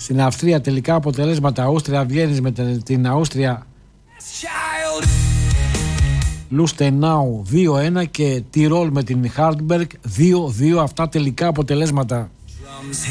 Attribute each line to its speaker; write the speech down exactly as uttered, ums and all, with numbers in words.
Speaker 1: Στην Αυστρία τελικά αποτελέσματα. Αούστρια Βιέννης με την Αούστρια Λουστενάου δύο ένα και Τιρόλ με την Χάρτμπεργκ δύο δύο. Αυτά τελικά αποτελέσματα.